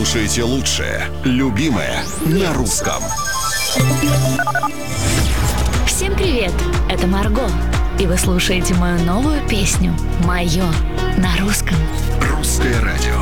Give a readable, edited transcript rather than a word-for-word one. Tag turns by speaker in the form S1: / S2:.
S1: слушаете лучшее, любимое на русском.
S2: Всем привет, это Марго, и вы слушаете мою новую песню «Мое» на русском.
S1: Русское радио.